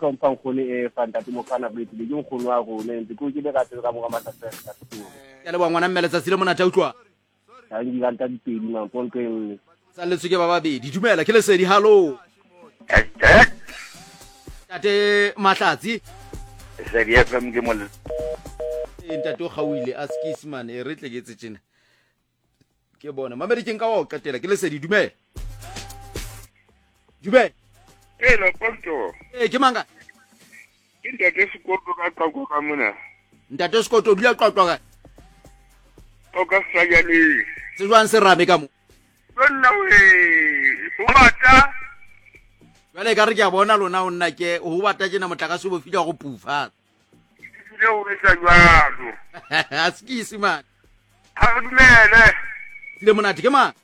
hlompang khone e fanta mo kana beti le nkgono wa go ne ntse go ke le ka tsela ka mo ka matsa ka tsela ya le bangwana mmeletsa tsile mona ta utlwa ha ngi ganta di pedi ma ponto e sa le tsike ba babedi dumela ke le sedi hallo tate Mahlatsi Sedi FM ke mo ntate o gawile a skisman e re tleketse tsena ke bona mamedi ke nka wa o qetela ke le sedi dumela Hello ponto ke manga Ntate Sekoto ka qaqwa ka mona ntate Sekoto dula qaqwa ka o ka sajale se jwang se rame ka mo Nna we o bata jwale ka re ke a bona lona o nna ke o bata jena motlakase bo fila go pufa le o re sa jwalo a skisi man ha dumele le monate ke mang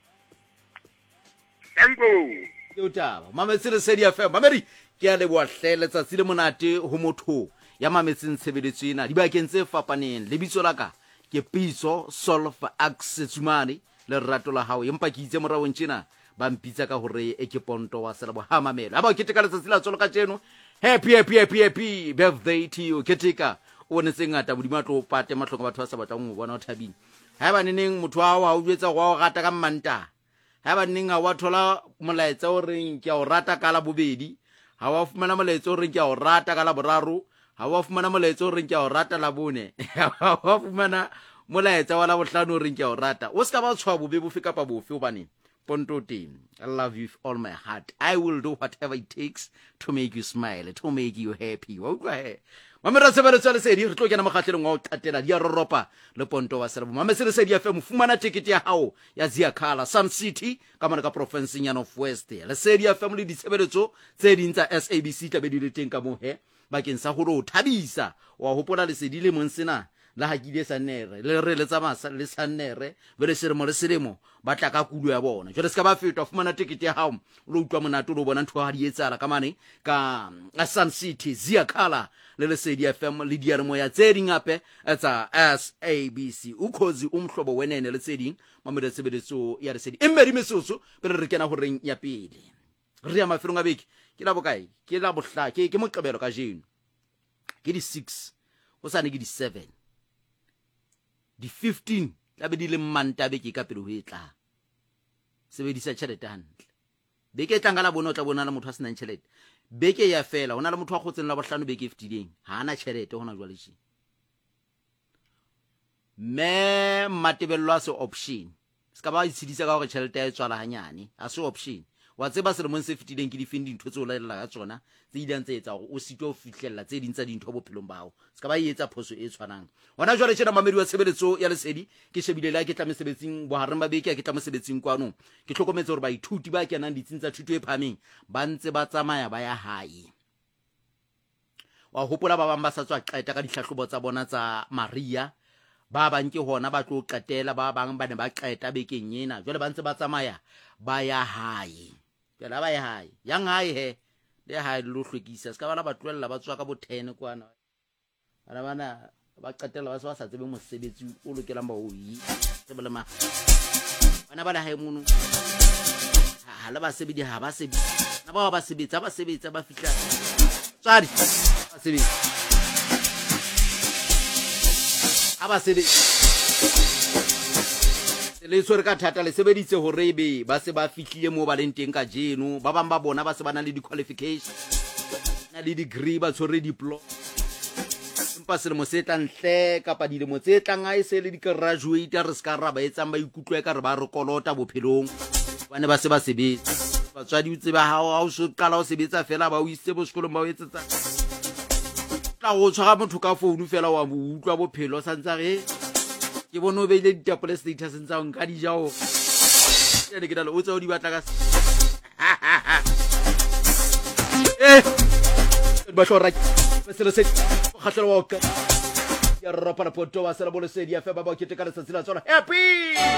Engo ke utaba mametse le sedi FM mamedi ke a le boahlele tsatsi le monate ho motho ya mametseng tshebeletso ena di ba kentse fapaneng le bitso la ka ke Piso Solve Accessumane le rato la hao empa ke itse morawong tjena ba mpitsa ka hore e ke ponto wa selabo ha mamelo ha ba keteka letsatsi la tsolo ka tseno happy birthday to you keteka o ne tsengata bodimo tlo pate matlhoko batho ba sa batlang mo bona o thabile ha ba neneng motho wa o jwetsa go rata ka mmanta ha ba neng a wa thola molaetsa o reng ke a o rata ka la bobedi ha wa fumana molaetsa o reng ke a o rata ka la boraro ha wa fumana molaetsa o reng ke a o rata la bone ha wa fumana molaetsa wa la bohlano o reng ke a o rata o ska ba tshwa bobe bofe kapa bofe o bane ponto teng I love you with all my heart I will do whatever it takes to make you smile to make you happy wa utlwa he mamera sebeletsa le sedi re tlo kena mogatlelong wa o qatela di a roropa le ponto wa selebo mametse le sedi FM fumana ticket ya hao ya Ziakala Sun City ka mona ka province ya North West le sedi FM le ditsebeletso tse ding tsa SABC tla be di le teng ka mo he bakeng sa go ro thabisa wa hopola le sedi le monsena la hakile sanere le re le tsamasa le sanere bele seremo le selemo ba tla ka kudu ya bona jole ska ba fetwa fumana ticket ya hao lo utlwa monato lo bona ntho ha di etsala ka mane ka Sun City Ziakala le sedi FM le diarmo ya tse ding ape tsa SABC ukhozi umhlobo wenene le tse ding mamele sebeletso ya re sedi emmedi mesoso pele re kena ho reng ya pele re ya mafelong a beke ke la bokae ke la bohla ke moqebelo ka jeno ke di 6 o sa ne ke di 7 di 15 la be di le mmanta beke ka pele ho etla sebedisa tšhelete hantle beke tanga la bona o tla bona la motho a senang tšhelete beke ya fela hona le motho a khotseng la bohlano beke FTDing ha ana tšhelete hona jwale tshi me matebello a se option ska ba itshidisa ka hore tšhelete ya tswala hanyane a se option wa tseba se le mon se FTDing ke di fendi ntho tse o laela ka tsona tse idang tse etsa hore o sitwe o fihlella tse ding tsa dintho bophelong bao ska ba etsa phoso e tshwanang hona jwale tjena mamedi wa tshebeletso ya lesedi ke shebile la ke tla mesebetsing bo hareng ba beke ke tla mesebetsing kwano ke hlokometse hore ba ithuti ba kenang ditsing tsa thuto e phameng ba ntse ba tsamaya ba ya hae wa hopola ba bang ba sa tswa qeta ka dihlahlobo tsa bona tsa Maria ba bang ke hona ba tlo qetela ba bang ba ne ba qeta bekeng ena jwale ba ntse ba tsamaya ba ya hae pela ba ya hae yang hae he le hae lo hlwekisa ska bana ba tlwella ba tswa ka bo 10 kwana bana ba qetela ba sa tsebe mosebetsi o lokelang ba o yi tsebe le ma bana ba le hae mono ha la ba sebedi ha ba sebi na ba sebetsa ba fihla tsari ba sebi aba sebi le tsore ka thata le sebeditse hore be ba se ba fihlile mo ba leng teng ka jeno ba bang ba bona ba se bana le di qualification na le degree ba tsore diploma empa se le mo se tlantle kapa dilemo tse tlang a se le di graduate re ska ra ba etsang ba ikutlwe ka re ba re kolota bophelong bana ba se ba sebetsa batswadi utse ba hao ha o se qala o sebetsa fela ba o ise bo sekolong ba o etsetsa tla o tshwara motho ka phone fela wa mo utlwa bophelo sa ntsa re ke bona o beile ditapole status ntsa o nka di jao ene ke dalo o tsa o di batla ka ba shora ba se le se khatlelo wa ka ya ropa la poto wa se la bolo se di ya fa ba ba ke te ka letsatsi la tsona happy